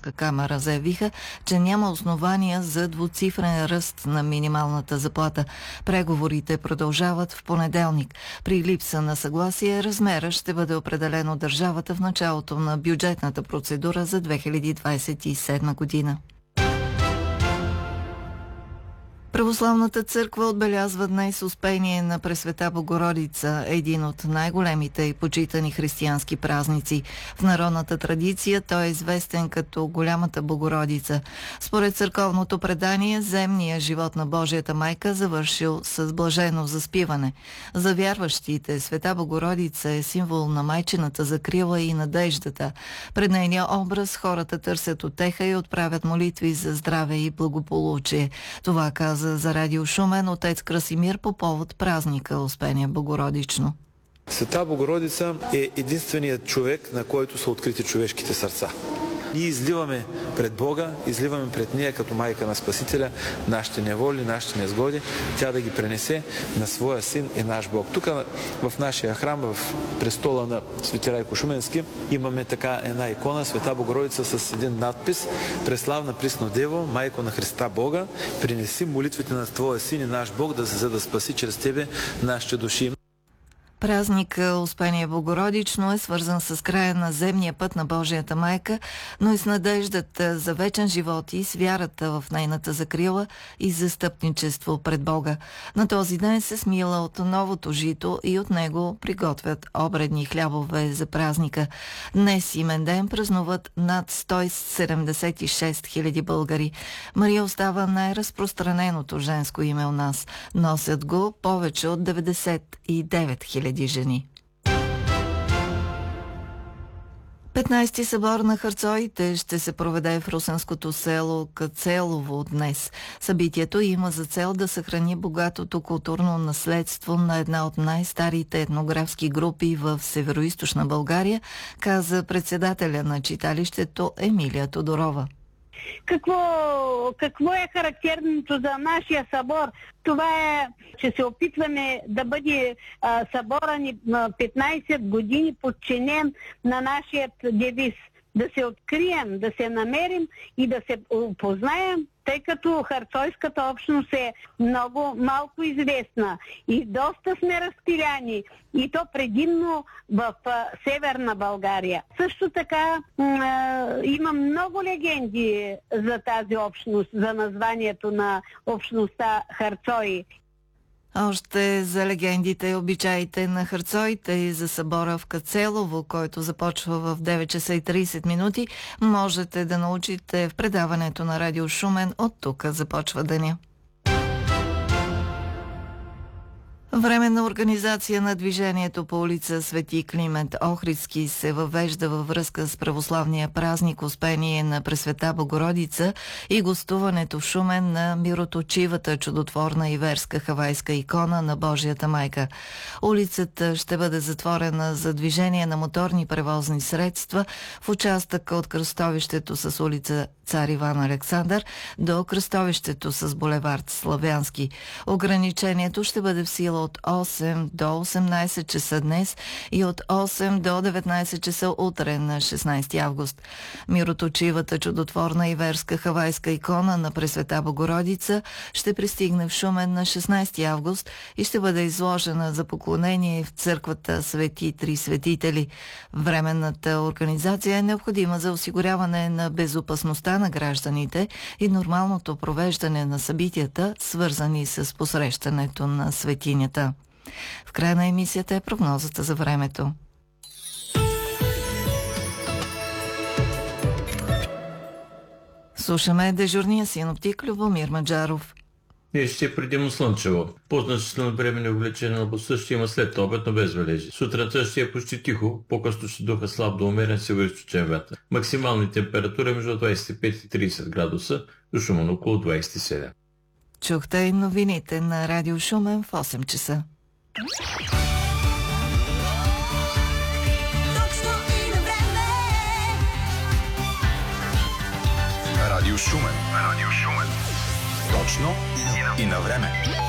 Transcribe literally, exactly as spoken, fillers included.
търговска камара заявиха, че няма основания за двуцифрен ръст на минималната заплата. Преговорите продължават в понеделник. При липса на съгласие, размера ще бъде определен от държавата в началото на бюджетната процедура за две хиляди двадесет и седма година. Православната църква отбелязва днес Успение на Пресвета Богородица, един от най-големите и почитани християнски празници. В народната традиция той е известен като Голямата Богородица. Според църковното предание, земният живот на Божията майка завършил с блажено заспиване. За вярващите Света Богородица е символ на майчината закрила и надеждата. Пред нейния образ хората търсят утеха и отправят молитви за здраве и благополучие. Това каза за Радио Шумен отец Красимир по повод празника Успение Богородично. Света Богородица е единственият човек, на който са открити човешките сърца. Ние изливаме пред Бога, изливаме пред нея като майка на Спасителя нашите неволи, нашите незгоди, тя да ги пренесе на своя син и наш Бог. Тук в нашия храм, в престола на Свети Райко Шуменски, имаме така една икона, Света Богородица с един надпис: Преславна Присно Дево, майко на Христа Бога, принеси молитвите на твоя син и наш Бог, да се за да спаси чрез тебе нашите души. Празник Успение Богородично е свързан с края на земния път на Божията майка, но и с надеждата за вечен живот и с вярата в нейната закрила и застъпничество пред Бога. На този ден се смила от новото жито и от него приготвят обредни хлябове за празника. Днес имен ден празнуват над сто седемдесет и шест хиляди българи. Мария остава най-разпространеното женско име у нас. Носят го повече от деветдесет и девет хиляди жени. петнайсети събор на харцоите ще се проведе в русенското село Кацелово днес. Събитието има за цел да съхрани богатото културно наследство на една от най-старите етнографски групи в североизточна България, каза председателя на читалището Емилия Тодорова. Какво, какво е характерното за нашия събор? Това е, че се опитваме да бъде а, събора ни петнайсет години подчинен на нашия девиз. Да се открием, да се намерим и да се опознаем, тъй като харцойската общност е много малко известна и доста сме разпиляни, и то предимно в а, северна България. Също така а, има много легенди за тази общност, за названието на общността Харцои. Още за легендите и обичаите на харцоите и за събора в Кацелово, който започва в девет часа и трийсет минути, можете да научите в предаването на Радио Шумен. От тук започва деня. Временна организация на движението по улица Свети Климент Охридски се въвежда във връзка с православния празник Успение на Пресвета Богородица и гостуването в Шумен на мироточивата чудотворна иверска хавайска икона на Божията майка. Улицата ще бъде затворена за движение на моторни превозни средства в участъка от кръстовището с улица Цар Иван Александър до кръстовището с булевард Славянски. Ограничението ще бъде в сила от осем до осемнайсет часа днес и от осем до деветнайсет часа утре на шестнайсети август. Мироточивата чудотворна иверска хавайска икона на Пресвета Богородица ще пристигне в Шумен на шестнайсети август и ще бъде изложена за поклонение в църквата Свети Три Светители. Временната организация е необходима за осигуряване на безопасността на гражданите и нормалното провеждане на събитията, свързани с посрещането на светинята. В края на емисията е прогнозата за времето. Слушаме дежурния синоптик Любомир Маджаров. Днес ще е предимно слънчево. По-значително време облечение на областта ще има след обед, но без валежи. Сутринта ще е почти тихо, по-късно ще духа слаб до умерен североизточен вятър. Максимални температури между двайсет и пет и трийсет градуса, до Шумен около двайсет и седем. Чухте и новините на Радио Шумен в осем часа. Радио Шумен. Радио Шумен. Точно и на време.